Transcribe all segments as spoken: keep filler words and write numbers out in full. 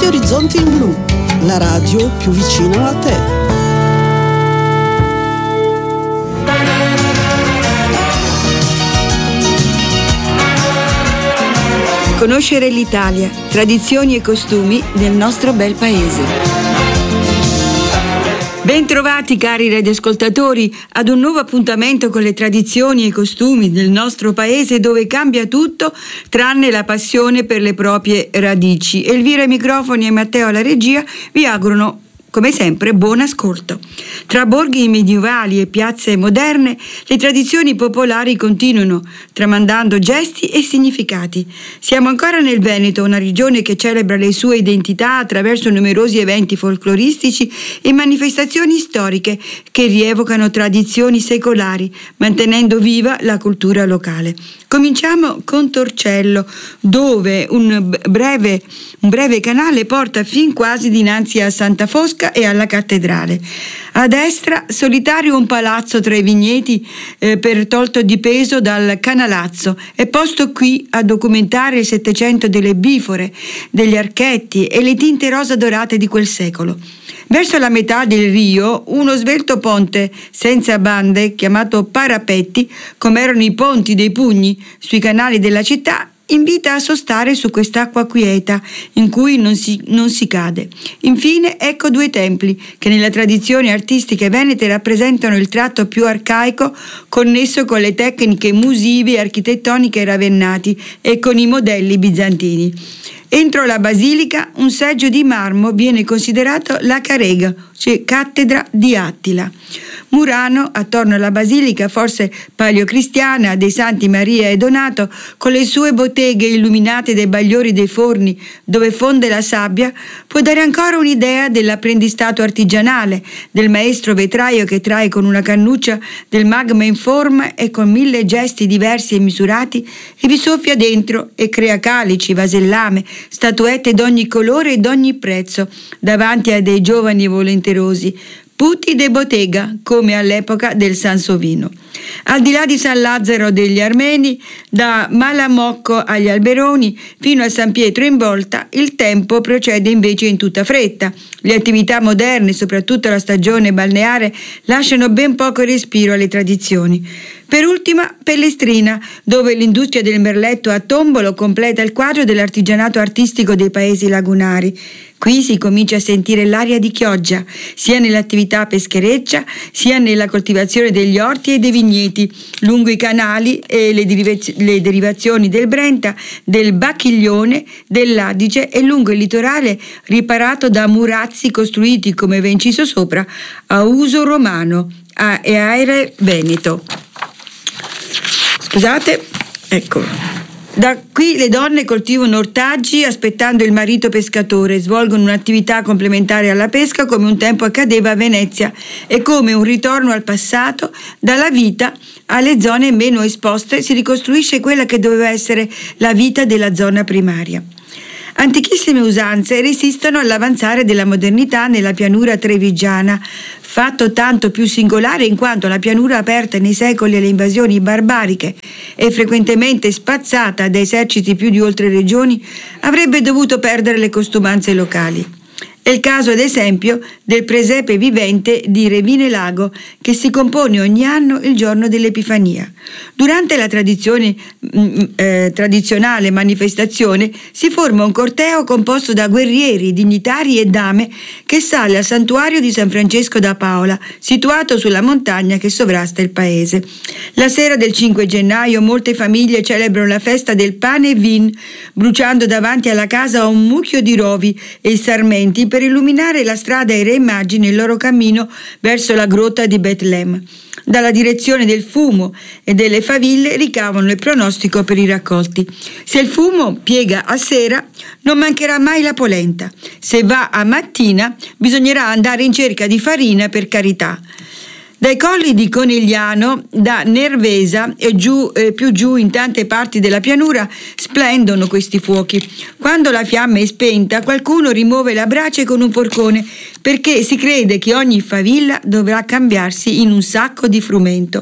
Radio Orizzonti in Blu, la radio più vicina a te. Conoscere l'Italia, tradizioni e costumi del nostro bel paese. Bentrovati cari radioascoltatori ad un nuovo appuntamento con le tradizioni e i costumi del nostro paese, dove cambia tutto tranne la passione per le proprie radici. Elvira ai microfoni e Matteo alla regia vi augurano come sempre buon ascolto. Tra borghi medievali e piazze moderne, le tradizioni popolari continuano, tramandando gesti e significati. Siamo ancora nel Veneto, una regione che celebra le sue identità attraverso numerosi eventi folcloristici e manifestazioni storiche che rievocano tradizioni secolari, mantenendo viva la cultura locale. Cominciamo con Torcello, dove un breve, un breve canale porta fin quasi dinanzi a Santa Fosca e alla cattedrale. A destra, solitario un palazzo tra i vigneti eh, per tolto di peso dal canalazzo, è posto qui a documentare il Settecento delle bifore, degli archetti e le tinte rosa dorate di quel secolo. Verso la metà del Rio, uno svelto ponte senza bande, chiamato parapetti, come erano i ponti dei pugni sui canali della città, invita a sostare su quest'acqua quieta in cui non si, non si cade. Infine, ecco due templi che nella tradizione artistiche venete rappresentano il tratto più arcaico connesso con le tecniche musive e architettoniche ravennati e con i modelli bizantini. Entro la basilica un seggio di marmo viene considerato la carega, cioè cattedra di Attila. Murano, attorno alla basilica, forse paleocristiana, dei Santi Maria e Donato, con le sue botteghe illuminate dai bagliori dei forni dove fonde la sabbia, può dare ancora un'idea dell'apprendistato artigianale, del maestro vetraio che trae con una cannuccia del magma in forma e con mille gesti diversi e misurati e vi soffia dentro e crea calici, vasellame, statuette d'ogni colore e d'ogni prezzo davanti a dei giovani e volenterosi, putti de bottega, come all'epoca del Sansovino. Al di là di San Lazzaro degli Armeni, da Malamocco agli Alberoni fino a San Pietro in Volta, il tempo procede invece in tutta fretta. Le attività moderne, soprattutto la stagione balneare, lasciano ben poco respiro alle tradizioni. Per ultima, Pellestrina, dove l'industria del merletto a tombolo completa il quadro dell'artigianato artistico dei paesi lagunari. Qui si comincia a sentire l'aria di Chioggia, sia nell'attività peschereccia, sia nella coltivazione degli orti e dei vigneti, lungo i canali e le, deriv- le derivazioni del Brenta, del Bacchiglione, dell'Adige e lungo il litorale riparato da murazzi costruiti, come vi inciso sopra, a uso romano a, e aere veneto. Scusate, ecco. Da qui le donne coltivano ortaggi aspettando il marito pescatore, svolgono un'attività complementare alla pesca come un tempo accadeva a Venezia e come un ritorno al passato, dalla vita alle zone meno esposte si ricostruisce quella che doveva essere la vita della zona primaria. Antichissime usanze resistono all'avanzare della modernità nella pianura trevigiana, fatto tanto più singolare in quanto la pianura aperta nei secoli alle invasioni barbariche e frequentemente spazzata da eserciti più di oltreregioni avrebbe dovuto perdere le costumanze locali. È il caso, ad esempio, del presepe vivente di Revine Lago, che si compone ogni anno il giorno dell'Epifania. Durante la tradizione, eh, tradizionale manifestazione si forma un corteo composto da guerrieri, dignitari e dame che sale al santuario di San Francesco da Paola, situato sulla montagna che sovrasta il paese. La sera del cinque gennaio molte famiglie celebrano la festa del pane e vin, bruciando davanti alla casa un mucchio di rovi e sarmenti per illuminare la strada ai re magi nel loro cammino verso la grotta di Betlemme. Dalla direzione del fumo e delle faville ricavano il pronostico per i raccolti. Se il fumo piega a sera, non mancherà mai la polenta. Se va a mattina, bisognerà andare in cerca di farina per carità. Dai colli di Conigliano, da Nervesa e giù, eh, più giù in tante parti della pianura splendono questi fuochi. Quando la fiamma è spenta, qualcuno rimuove la brace con un forcone perché si crede che ogni favilla dovrà cambiarsi in un sacco di frumento.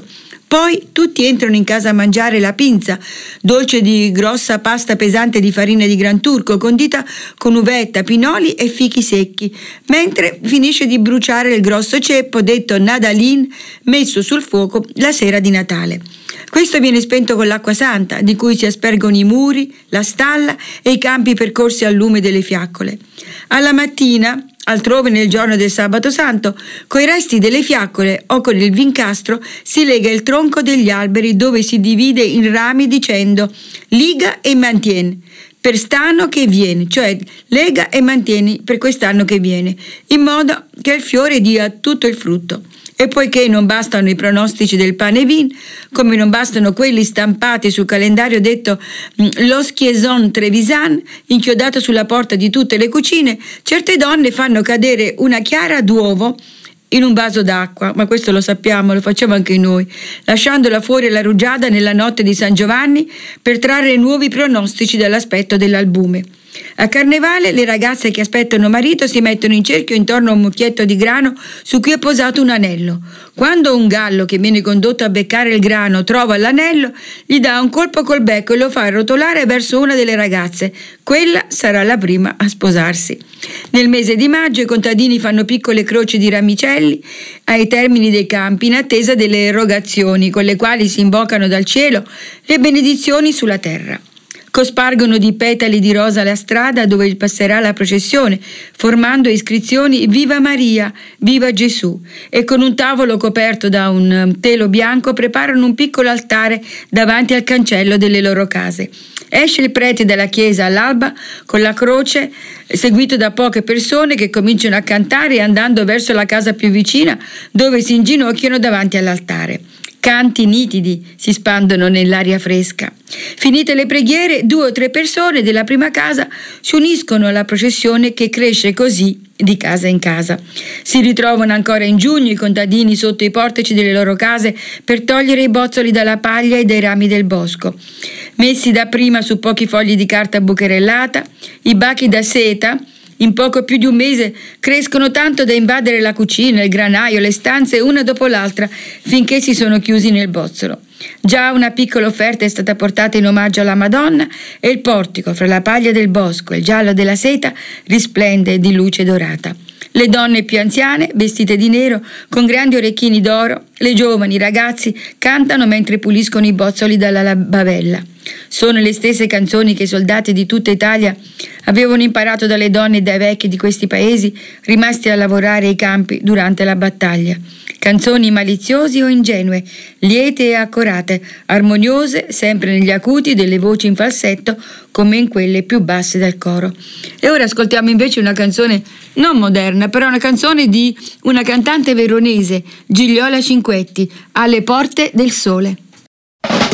Poi tutti entrano in casa a mangiare la pinza, dolce di grossa pasta pesante di farina di gran turco, condita con uvetta, pinoli e fichi secchi, mentre finisce di bruciare il grosso ceppo detto nadalin, messo sul fuoco la sera di Natale. Questo viene spento con l'acqua santa, di cui si aspergono i muri, la stalla e i campi percorsi al lume delle fiaccole. Alla mattina, altrove nel giorno del sabato santo, coi resti delle fiaccole o con il vincastro si lega il tronco degli alberi, dove si divide in rami dicendo liga e mantien per st'anno che viene, cioè lega e mantieni per quest'anno che viene, in modo che il fiore dia tutto il frutto. E poiché non bastano i pronostici del pane e vin, come non bastano quelli stampati sul calendario detto Lo Schieson Trevisan, inchiodato sulla porta di tutte le cucine, certe donne fanno cadere una chiara d'uovo in un vaso d'acqua, ma questo lo sappiamo, lo facciamo anche noi, lasciandola fuori alla rugiada nella notte di San Giovanni per trarre nuovi pronostici dall'aspetto dell'albume. A Carnevale le ragazze che aspettano marito si mettono in cerchio intorno a un mucchietto di grano su cui è posato un anello. Quando un gallo che viene condotto a beccare il grano trova l'anello, gli dà un colpo col becco e lo fa rotolare verso una delle ragazze. Quella sarà la prima a sposarsi. Nel mese di maggio i contadini fanno piccole croci di ramicelli ai termini dei campi in attesa delle erogazioni con le quali si invocano dal cielo le benedizioni sulla terra. Cospargono di petali di rosa la strada dove passerà la processione, formando iscrizioni Viva Maria, Viva Gesù, e con un tavolo coperto da un telo bianco preparano un piccolo altare davanti al cancello delle loro case. Esce il prete dalla chiesa all'alba con la croce, seguito da poche persone che cominciano a cantare andando verso la casa più vicina, dove si inginocchiano davanti all'altare. Canti nitidi si spandono nell'aria fresca. Finite le preghiere, due o tre persone della prima casa si uniscono alla processione che cresce così di casa in casa. Si ritrovano ancora in giugno i contadini sotto i portici delle loro case per togliere i bozzoli dalla paglia e dai rami del bosco. Messi dapprima su pochi fogli di carta bucherellata, i bachi da seta in poco più di un mese crescono tanto da invadere la cucina, il granaio, le stanze una dopo l'altra finché si sono chiusi nel bozzolo. Già una piccola offerta è stata portata in omaggio alla Madonna e il portico, fra la paglia del bosco e il giallo della seta, risplende di luce dorata. Le donne più anziane, vestite di nero, con grandi orecchini d'oro, le giovani, i ragazzi, cantano mentre puliscono i bozzoli dalla bavella. Sono le stesse canzoni che i soldati di tutta Italia avevano imparato dalle donne e dai vecchi di questi paesi rimasti a lavorare ai campi durante la battaglia. Canzoni maliziosi o ingenue, liete e accorate, armoniose sempre negli acuti delle voci in falsetto come in quelle più basse del coro. E ora ascoltiamo invece una canzone non moderna, però una canzone di una cantante veronese, Gigliola Cinquetti, Alle porte del sole.